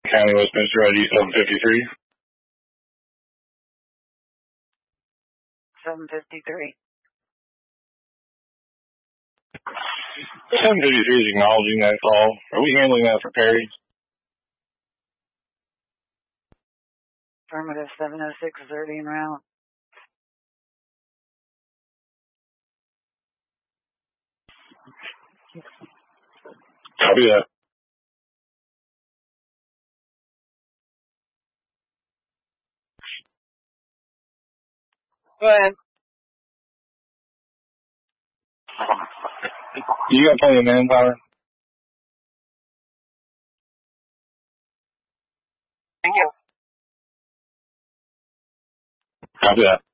County, Westminster, ID 753. 753. 753 is acknowledging that call. Are we handling that for Perry? Affirmative 706 is already en route. Copy that. Go ahead. You got plenty of manpower? Thank you. Copy that.